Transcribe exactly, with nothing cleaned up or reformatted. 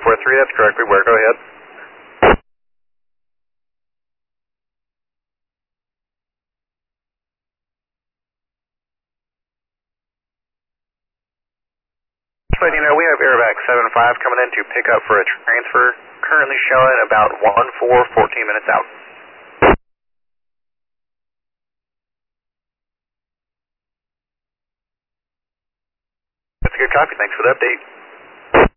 four three, that's correct. We were. Go ahead. Just letting you know, we have Airback seven five coming in to pick up for a transfer. Currently showing about one four, fourteen minutes out. That's a good copy. Thanks for the update.